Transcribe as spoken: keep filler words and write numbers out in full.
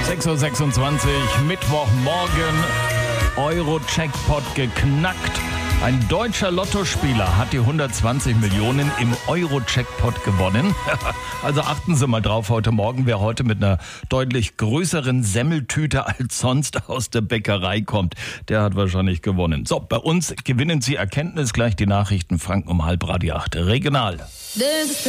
sechs Uhr sechsundzwanzig, Mittwochmorgen, Euro-Jackpot geknackt. Ein deutscher Lottospieler hat die hundertzwanzig Millionen im Euro-Jackpot gewonnen. Also achten Sie mal drauf heute Morgen, wer heute mit einer deutlich größeren Semmeltüte als sonst aus der Bäckerei kommt, der hat wahrscheinlich gewonnen. So, bei uns gewinnen Sie Erkenntnis, gleich die Nachrichten, Franken um halb Radio acht regional.